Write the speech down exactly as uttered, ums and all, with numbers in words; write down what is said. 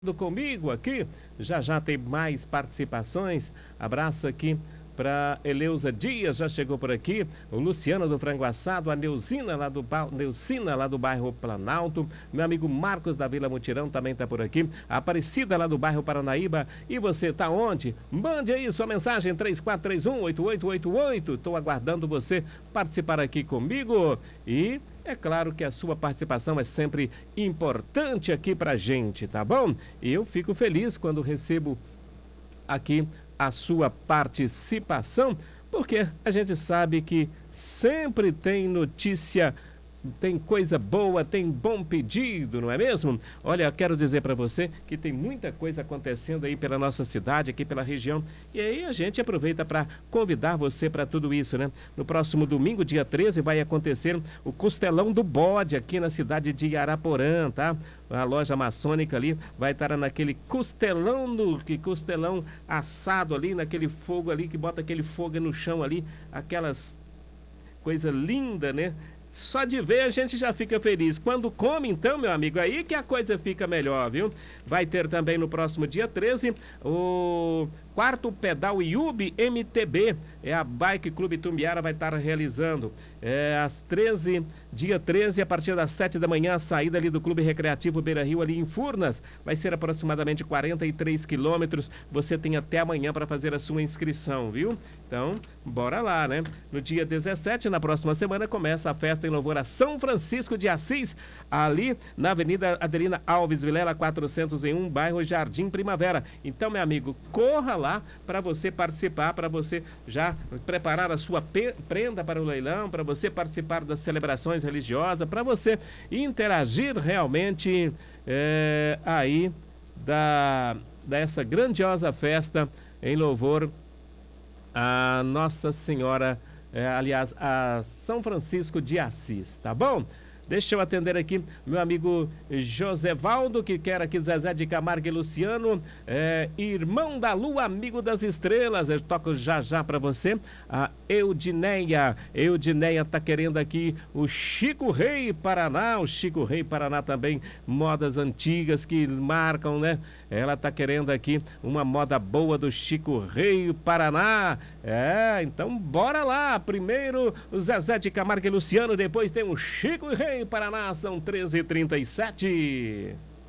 Comigo aqui, já já tem mais participações. Abraço aqui para Eleusa Dias, já chegou por aqui, o Luciano do Frango Assado, a Neuzina lá do, ba... Neucina, lá do bairro Planalto, meu amigo Marcos da Vila Mutirão também está por aqui, a Aparecida lá do bairro Paranaíba. E você está onde? Mande aí sua mensagem três quatro três um, oito oito oito oito. Estou aguardando você participar aqui comigo. E é claro que a sua participação é sempre importante aqui pra gente, tá bom? E eu fico feliz quando recebo aqui a sua participação, porque a gente sabe que sempre tem notícia, tem coisa boa, tem bom pedido, não é mesmo? Olha, quero dizer para você que tem muita coisa acontecendo aí pela nossa cidade, aqui pela região, e aí a gente aproveita para convidar você para tudo isso, né? No próximo domingo, dia treze, vai acontecer o Costelão do Bode aqui na cidade de Araporã, tá? A loja maçônica ali vai estar naquele costelão, do, que costelão assado ali, naquele fogo ali, que bota aquele fogo no chão ali, aquelas coisa linda, né? Só de ver a gente já fica feliz. Quando come, então, meu amigo, aí que a coisa fica melhor, viu? Vai ter também no próximo dia treze o quarto pedal Iubi M T B. É a Bike Clube Tumbiara vai estar realizando. É às treze, dia treze, a partir das sete da manhã, a saída ali do Clube Recreativo Beira Rio, ali em Furnas. Vai ser aproximadamente quarenta e três quilômetros. Você tem até amanhã para fazer a sua inscrição, viu? Então, bora lá, né? No dia dezessete, na próxima semana, começa a festa em louvor a São Francisco de Assis, ali na Avenida Adelina Alves Vilela, quatrocentos e um, bairro Jardim Primavera. Então, meu amigo, corra lá para você participar, para você já preparar a sua prenda para o leilão, para você participar das celebrações religiosas, para você interagir realmente é, aí da, dessa grandiosa festa em louvor a Nossa Senhora, é, aliás, a São Francisco de Assis, tá bom? Deixa eu atender aqui meu amigo Josevaldo, que quer aqui Zezé de Camargo e Luciano, é, irmão da lua, amigo das estrelas. Eu toco já já para você. A Eudineia, Eudineia tá querendo aqui o Chico Rei Paraná, o Chico Rei Paraná também, modas antigas que marcam, né? Ela tá querendo aqui uma moda boa do Chico Rei Paraná. É, então bora lá. Primeiro o Zezé de Camargo e Luciano, depois tem o Chico Rei Paraná, são treze e trinta e sete.